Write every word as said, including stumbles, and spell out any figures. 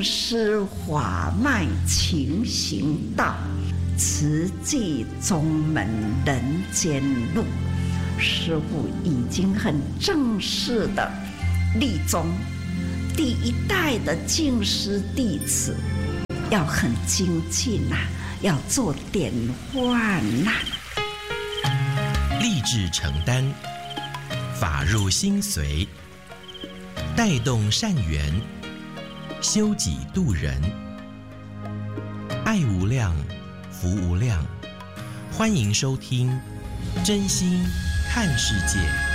师法脉勤行道，慈济宗门人间路。师父已经很正式的立宗，第一代的净师弟子要很精进呐、啊，要做典范呐、 啊。立志承担，法入心随，带动善缘，修己度人，爱无量，福无量。欢迎收听《真心看世界》。